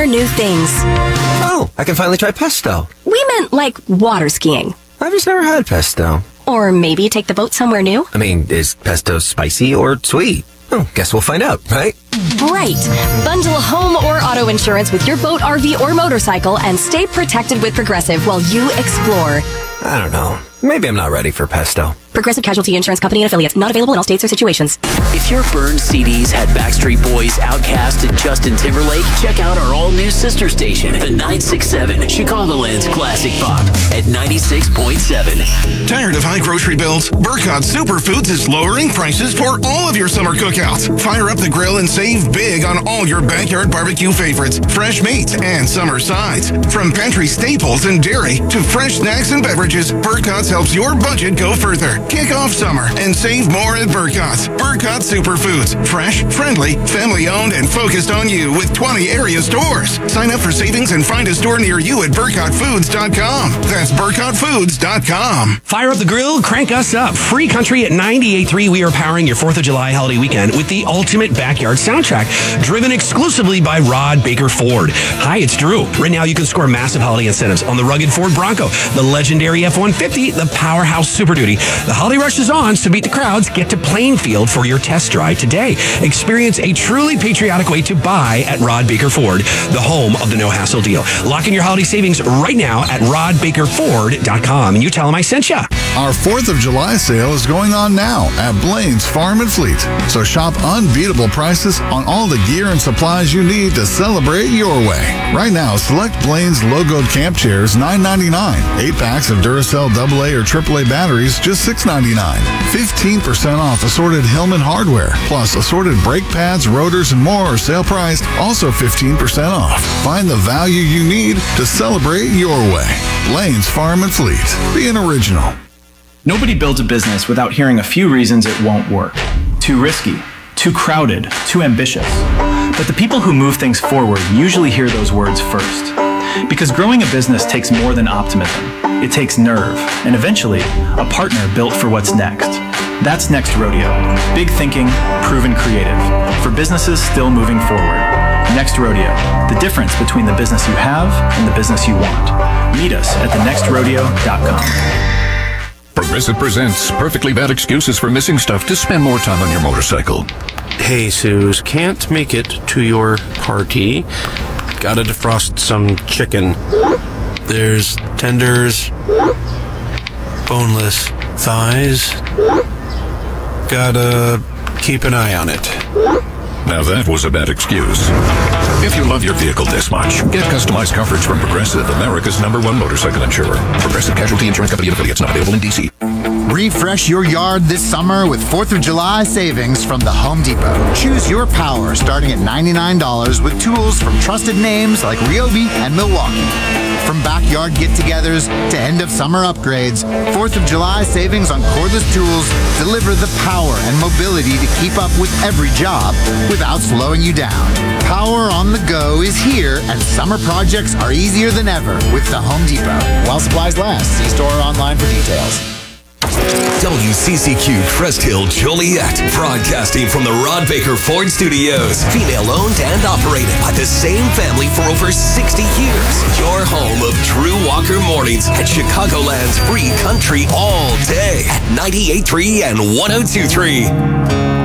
explore new things. Oh, I can finally try pesto. We meant like water skiing. I've just never had pesto. Or maybe take the boat somewhere new. I mean, is pesto spicy or sweet? Oh, guess we'll find out, right? Right. Bundle home or auto insurance with your boat, RV, or motorcycle and stay protected with Progressive while you explore. I don't know. Maybe I'm not ready for pesto. Progressive Casualty Insurance Company and Affiliates. Not available in all states or situations. If your burned CDs had Backstreet Boys, Outkast, and Justin Timberlake, check out our all-new sister station, the 967, Chicagoland's classic pop at 96.7. Tired of high grocery bills? Burkott Superfoods is lowering prices for all of your summer cookouts. Fire up the grill and save big on all your backyard barbecue favorites, fresh meats, and summer sides. From pantry staples and dairy to fresh snacks and beverages, Burkott's helps your budget go further. Kick off summer and save more at Burkott's. Burkott Superfoods. Fresh, friendly, family-owned, and focused on you with 20 area stores. Sign up for savings and find a store near you at BurkottFoods.com. That's BurkottFoods.com. Fire up the grill, crank us up. Free Country at 98.3. We are powering your 4th of July holiday weekend with the ultimate backyard soundtrack, driven exclusively by Rod Baker Ford. Hi, it's Drew. Right now, you can score massive holiday incentives on the rugged Ford Bronco, the legendary F-150, the powerhouse Super Duty. The holiday rush is on, so beat the crowds. Get to Plainfield for your test drive today. Experience a truly patriotic way to buy at Rod Baker Ford, the home of the no-hassle deal. Lock in your holiday savings right now at rodbakerford.com, and you tell them I sent you. Our 4th of July sale is going on now at Blaine's Farm and Fleet. So shop unbeatable prices on all the gear and supplies you need to celebrate your way. Right now, select Blaine's logoed camp chairs, $9.99. 8-packs of Duracell AA or AAA batteries, just $6.99. 15% off assorted Hillman hardware, plus assorted brake pads, rotors, and more are sale priced, also 15% off. Find the value you need to celebrate your way. Blaine's Farm and Fleet. Be an original. Nobody builds a business without hearing a few reasons it won't work. Too risky, too crowded, too ambitious. But the people who move things forward usually hear those words first. Because growing a business takes more than optimism. It takes nerve, and eventually, a partner built for what's next. That's Next Rodeo. Big thinking, proven creative. For businesses still moving forward. Next Rodeo. The difference between the business you have and the business you want. Meet us at thenextrodeo.com. Progressive presents Perfectly Bad Excuses for Missing Stuff to Spend More Time on Your Motorcycle. Hey, Suze, can't make it to your party. Gotta defrost some chicken. There's tenders, boneless thighs. Gotta keep an eye on it. Now that was a bad excuse. If you love your vehicle this much, get customized coverage from Progressive, America's #1 motorcycle insurer. Progressive Casualty Insurance Company and Affiliates, not available in D.C. Refresh your yard this summer with 4th of July savings from the Home Depot. Choose your power starting at $99 with tools from trusted names like Ryobi and Milwaukee. From backyard get-togethers to end-of-summer upgrades, 4th of July savings on cordless tools deliver the power and mobility to keep up with every job without slowing you down. Power on the go is here, and summer projects are easier than ever with the Home Depot. While supplies last, see store or online for details. WCCQ Crest Hill Joliet, broadcasting from the Rod Baker Ford Studios. Female owned and operated by the same family for over 60 years. Your home of Drew Walker mornings at Chicagoland's free country all day at 98.3 and 102.3.